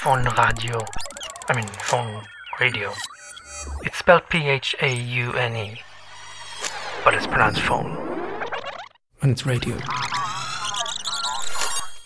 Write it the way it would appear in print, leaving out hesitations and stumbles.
phone radio. Phone radio. It's spelled P-H-A-U-N-E, but it's pronounced phone. And it's radio.